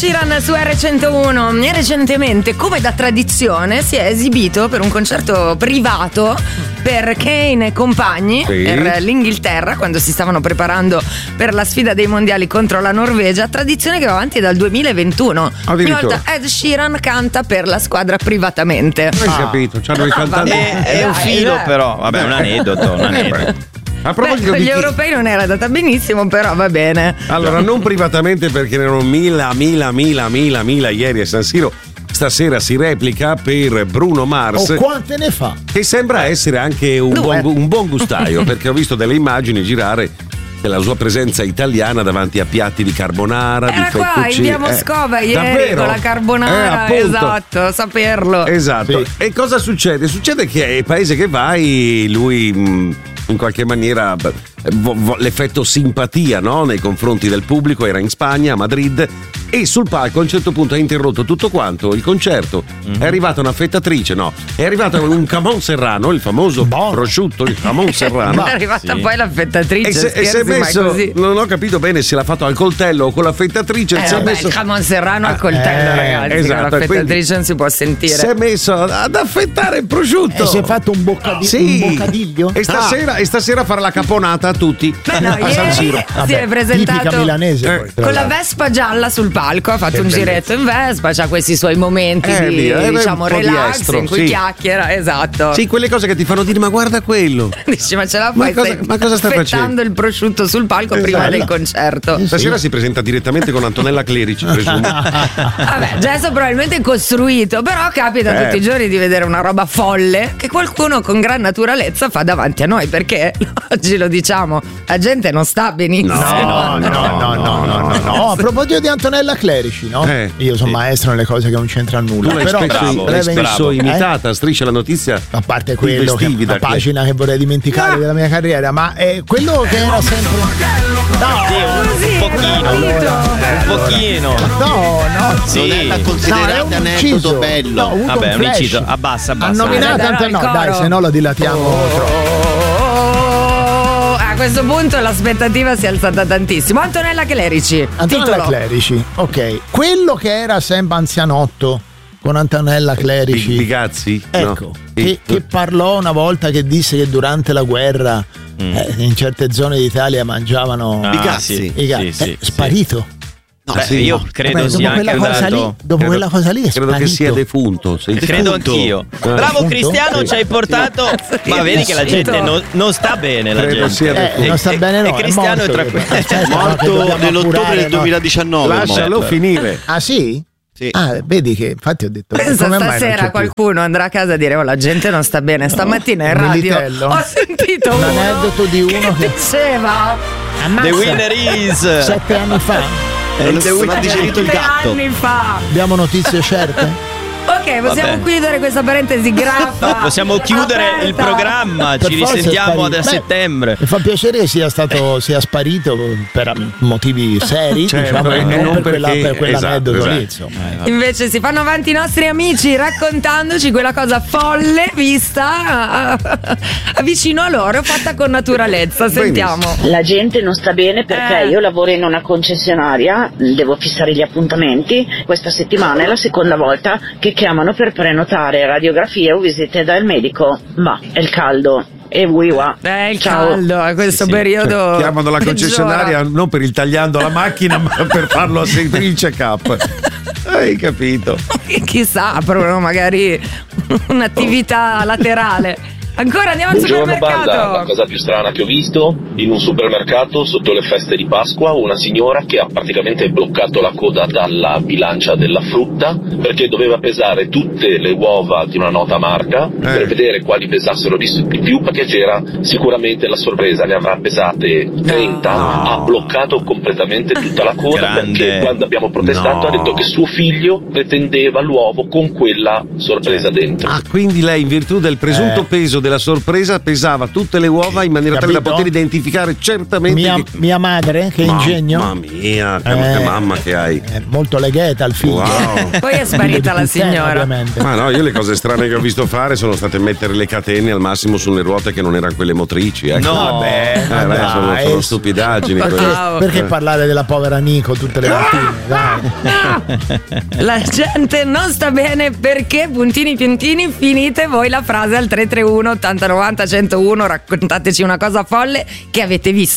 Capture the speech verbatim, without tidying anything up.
Sheeran su erre centouno. E recentemente, come da tradizione, si è esibito per un concerto privato per Kane e compagni, sì, per l'Inghilterra, quando si stavano preparando per la sfida dei mondiali contro la Norvegia, tradizione che va avanti dal duemilaventuno. Ogni volta Ed Sheeran canta per la squadra privatamente. Hai ah. capito? Ci hanno ricantato. È, è un filo, però vabbè, un aneddoto, un aneddoto. A proposito Beh, con gli chi... europei non era andata benissimo, però va bene. Allora, non privatamente, perché erano mila, mila, mila, mila, mila ieri a San Siro. Stasera si replica per Bruno Mars. Oh, quante ne fa? Che sembra essere anche un, buon, un buon gustaio, perché ho visto delle immagini girare della sua presenza italiana davanti a piatti di carbonara, era di qua in via Moscova eh, ieri davvero? Con la carbonara, eh, esatto, saperlo. Esatto. Sì. E cosa succede? Succede che ai paesi che vai lui mh, in qualche maniera vo- vo- l'effetto simpatia, no? Nei confronti del pubblico, era in Spagna, a Madrid, e sul palco a un certo punto ha interrotto tutto quanto il concerto. Mm-hmm. È arrivata una fettatrice, no, è arrivato un jamón serrano, il famoso bon. prosciutto, il jamón serrano. È arrivata sì. poi la fettatrice, e se, e si è messo, non ho capito bene se l'ha fatto al coltello o con la fettatrice. Eh, si vabbè, messo... il jamón serrano al coltello, eh, ragazzi, esatto, con la fettatrice non si può sentire. Si è messo ad affettare il prosciutto e si è fatto un, boccadi- sì. un boccadiglio e stasera, ah. e stasera fare la caponata a tutti. Beh, no, a San Siro si vabbè, è presentato milanese, eh. con la Vespa gialla sul palco, ha fatto che un bellezza. Giretto in Vespa, c'ha questi suoi momenti eh, di via, diciamo relax estro, in cui sì. chiacchiera, esatto. Sì, quelle cose che ti fanno dire ma guarda quello. Dici ma ce la fai? Ma cosa, ma cosa sta facendo? il prosciutto sul palco esatto. prima del concerto. Eh, Stasera sì. si presenta direttamente con Antonella Clerici, presumo. Vabbè, gesto probabilmente costruito, però capita eh. tutti i giorni di vedere una roba folle che qualcuno con gran naturalezza fa davanti a noi, perché oggi lo diciamo, la gente non sta benissimo. No, no, no, no, no, no, no, no. A proposito di Antonella Clerici, no? Eh, Io sono sì. maestro nelle cose che non c'entrano nulla. Tu l'hai però spesso, bravo, l'hai spesso bravo. imitata, eh? Striscia la notizia. A parte quello che è una pagina che vorrei dimenticare no. della mia carriera, ma è quello che era sempre no, sì, un pochino allora. un pochino no, no, sì. non è da considerare no, aneddoto bello. No, vabbè, un, un inciso, abbassa, abbassa. Ha nominato Antonella, no, dai, se no lo dilatiamo oh, troppo. A questo punto l'aspettativa si è alzata tantissimo. Antonella Clerici. Antonella titolo. Clerici, ok. Quello che era sempre anzianotto con Antonella Clerici. Bigazzi? Ecco, no. che, che parlò una volta che disse che durante la guerra mm. eh, in certe zone d'Italia mangiavano ah, bigazzi. Sì, sì, sì, eh, sparito. No, Beh, sì, io credo Vabbè, sia dopo anche quella cosa andato... lì, dopo credo, quella cosa lì è credo sparito. che sia defunto. Sei credo defunto. anch'io. Eh. Bravo Defunto? Cristiano, Sì. ci hai portato. Sì. Ma vedi che la gente non, non sta bene. La credo gente sia eh, non sta bene, no. E Cristiano è, è tra quelli. È morto nell'ottobre del duemiladiciannove. Lascialo morto. finire. Ah sì? Sì. Ah, vedi che infatti ho detto pensa come stasera qualcuno andrà a casa a dire oh la gente non sta bene. Stamattina in radio Militello. ho sentito un uno aneddoto di uno che che diceva The winner is sette anni fa. Non ha digerito il gatto. anni fa. Abbiamo notizie certe? Ok, possiamo Vabbè. chiudere questa parentesi graffa. Possiamo chiudere aperta. il programma. Per Ci forza risentiamo è da sparito. settembre. Mi fa piacere che sia stato sia sparito per motivi seri, Certo, diciamo, e e non, non per, quella, perché- per quell'aneddoto esatto, lì, esatto. insomma. Invece si fanno avanti i nostri amici raccontandoci quella cosa folle vista vicino a loro, fatta con naturalezza. Sentiamo. La gente non sta bene perché Eh. io lavoro in una concessionaria, devo fissare gli appuntamenti. Questa settimana è la seconda volta che chiamano per prenotare radiografie o visite dal medico, ma è il caldo. E wiwa. Eh, il Ciao. caldo a questo Sì, sì. periodo. Cioè, chiamano la concessionaria peggiora. non per il tagliando la macchina, ma per farlo a sentire il check-up. Hai capito? Chissà, aprono magari un'attività laterale. Ancora andiamo al Buongiorno supermercato. banda, la cosa più strana che ho visto in un supermercato sotto le feste di Pasqua, una signora che ha praticamente bloccato la coda dalla bilancia della frutta perché doveva pesare tutte le uova di una nota marca eh. per vedere quali pesassero di più, perché c'era sicuramente la sorpresa, ne avrà pesate trenta, no. ha bloccato completamente tutta la coda. Grande. Perché quando abbiamo protestato no. ha detto che suo figlio pretendeva l'uovo con quella sorpresa dentro. Ah, quindi lei in virtù del presunto Eh. peso della sorpresa pesava tutte le uova in maniera tale da Capito? poter identificare certamente Mia, che... mia madre, che Mamma ingegno. Mamma mia, che, Eh, che mamma che hai. È molto legheta al figlio. Wow. Poi è sparita la signora. Ovviamente. Ma no, io le cose strane che ho visto fare sono state mettere le catene al massimo sulle ruote che non erano quelle motrici. Ecco. No, vabbè, Eh, beh, dai, sono, sono stupidaggini. Perché, quelle. Wow. perché Eh. parlare della povera Nico tutte le mattine? Dai. La gente non sta bene perché puntini puntini finite voi la frase al tre tre uno ottanta novanta centouno, raccontateci una cosa folle che avete visto